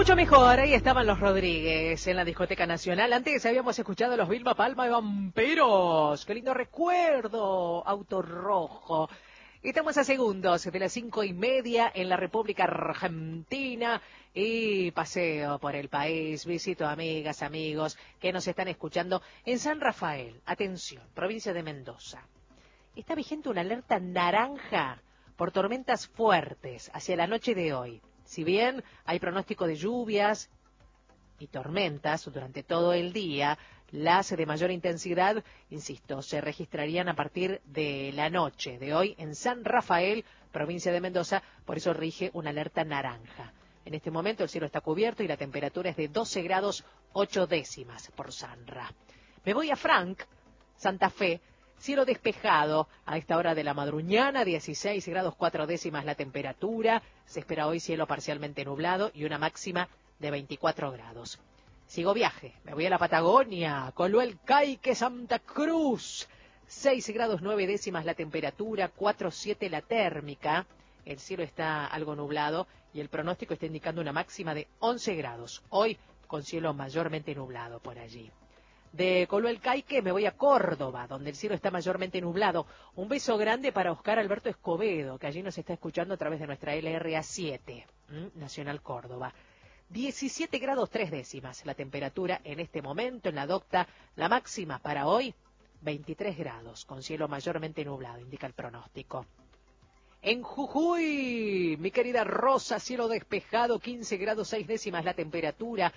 Mucho mejor, ahí estaban los Rodríguez en la Discoteca Nacional. Antes habíamos escuchado a los Vilma Palma y Vampiros. ¡Qué lindo recuerdo! Auto Rojo. Estamos a segundos de las 5:30 en la República Argentina y paseo por el país, visito amigas, amigos que nos están escuchando en San Rafael. Atención, provincia de Mendoza. Está vigente una alerta naranja por tormentas fuertes hacia la noche de hoy. Si bien hay pronóstico de lluvias y tormentas durante todo el día, las de mayor intensidad, insisto, se registrarían a partir de la noche de hoy en San Rafael, provincia de Mendoza, por eso rige una alerta naranja. En este momento el cielo está cubierto y la temperatura es de 12 grados 8 décimas por Sanra. Me voy a Frank, Santa Fe. Cielo despejado a esta hora de la madruñana, 16 grados 4 décimas la temperatura. Se espera hoy cielo parcialmente nublado y una máxima de 24 grados. Sigo viaje, me voy a la Patagonia, Coluel Caique, Santa Cruz. 6 grados 9 décimas la temperatura, 4,7 la térmica. El cielo está algo nublado y el pronóstico está indicando una máxima de 11 grados. Hoy con cielo mayormente nublado por allí. De Coluel Caique me voy a Córdoba, donde el cielo está mayormente nublado. Un beso grande para Oscar Alberto Escobedo, que allí nos está escuchando a través de nuestra LRA7, Nacional Córdoba. 17 grados 3 décimas la temperatura en este momento en la Docta. La máxima para hoy, 23 grados, con cielo mayormente nublado, indica el pronóstico. En Jujuy, mi querida Rosa, cielo despejado, 15 grados 6 décimas la temperatura,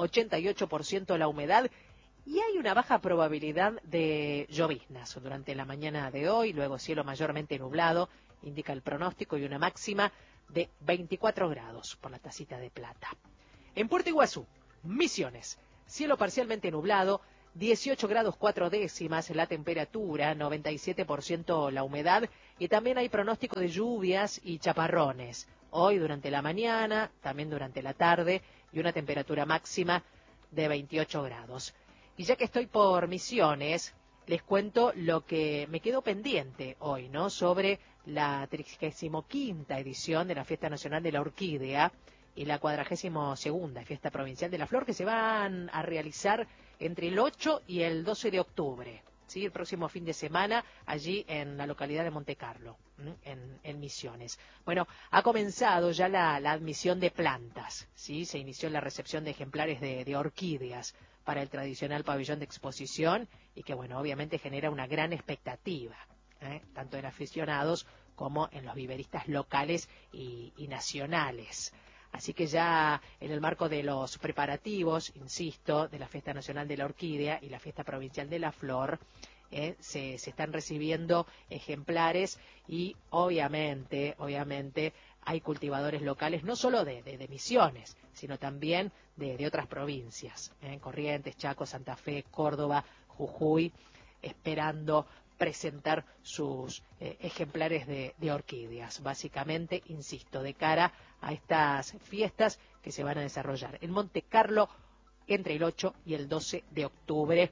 88% la humedad. Y hay una baja probabilidad de lloviznas durante la mañana de hoy, luego cielo mayormente nublado, indica el pronóstico, y una máxima de 24 grados por la tacita de plata. En Puerto Iguazú, Misiones, cielo parcialmente nublado, 18 grados 4 décimas la temperatura, 97% la humedad, y también hay pronóstico de lluvias y chaparrones. Hoy durante la mañana, también durante la tarde, y una temperatura máxima de 28 grados. Y ya que estoy por Misiones, les cuento lo que me quedó pendiente hoy, ¿no? Sobre la 35ª edición de la Fiesta Nacional de la Orquídea y la 42ª Fiesta Provincial de la Flor, que se van a realizar entre el 8 y el 12 de octubre, ¿sí? El próximo fin de semana, allí en la localidad de Monte Carlo, en Misiones. Bueno, ha comenzado ya la admisión de plantas, ¿sí? Se inició la recepción de ejemplares de orquídeas para el tradicional pabellón de exposición y que, bueno, obviamente genera una gran expectativa, tanto en aficionados como en los viveristas locales y nacionales. Así que ya en el marco de los preparativos, insisto, de la Fiesta Nacional de la Orquídea y la Fiesta Provincial de la Flor, se están recibiendo ejemplares y obviamente hay cultivadores locales, no solo de Misiones, sino también de otras provincias, Corrientes, Chaco, Santa Fe, Córdoba, Jujuy, esperando presentar sus ejemplares de orquídeas, básicamente, insisto, de cara a estas fiestas que se van a desarrollar en Monte Carlo entre el 8 y el 12 de octubre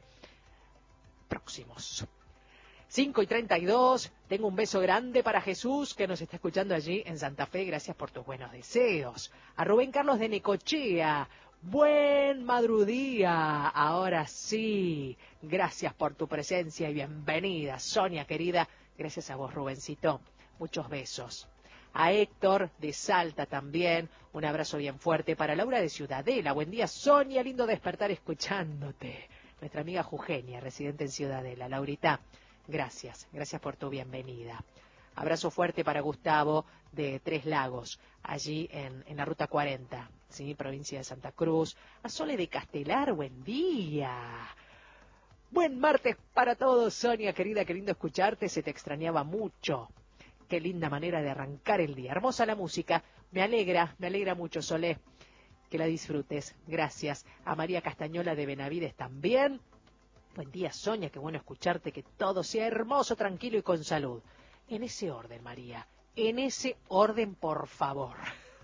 próximos. 5:32, tengo un beso grande para Jesús, que nos está escuchando allí en Santa Fe, gracias por tus buenos deseos. A Rubén Carlos de Necochea, buen madrudía, ahora sí, gracias por tu presencia y bienvenida. Sonia querida, gracias a vos Rubencito, muchos besos. A Héctor de Salta también, un abrazo bien fuerte. Para Laura de Ciudadela, buen día Sonia, lindo despertar escuchándote. Nuestra amiga Eugenia, residente en Ciudadela. Laurita, gracias por tu bienvenida. Abrazo fuerte para Gustavo de Tres Lagos, allí en la Ruta 40, ¿sí? Provincia de Santa Cruz. A Sole de Castelar, buen día. Buen martes para todos, Sonia querida, qué lindo escucharte, se te extrañaba mucho. Qué linda manera de arrancar el día. Hermosa la música, me alegra mucho, Solé, que la disfrutes. Gracias. A María Castañola de Benavides también. Buen día, Sonia, qué bueno escucharte, que todo sea hermoso, tranquilo y con salud. En ese orden, María, en ese orden, por favor.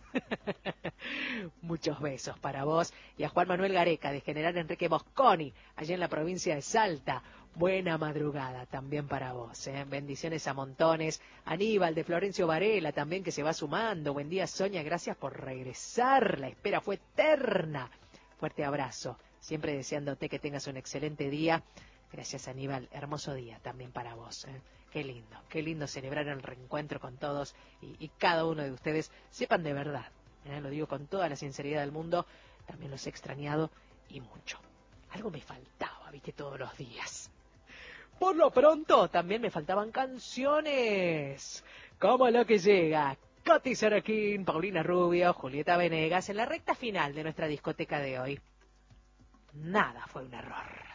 Muchos besos para vos y a Juan Manuel Gareca de General Enrique Mosconi, allá en la provincia de Salta. Buena madrugada también para vos, ¿eh? Bendiciones a montones. Aníbal de Florencio Varela también que se va sumando. Buen día, Sonia, gracias por regresar. La espera fue eterna. Fuerte abrazo. Siempre deseándote que tengas un excelente día. Gracias, Aníbal. Hermoso día también para vos, ¿eh? Qué lindo celebrar el reencuentro con todos y cada uno de ustedes. Sepan de verdad, lo digo con toda la sinceridad del mundo, también los he extrañado y mucho. Algo me faltaba, viste, todos los días. Por lo pronto, también me faltaban canciones, como lo que llega. Coti Sorokin, Paulina Rubio, Julieta Venegas, en la recta final de nuestra discoteca de hoy. Nada fue un error.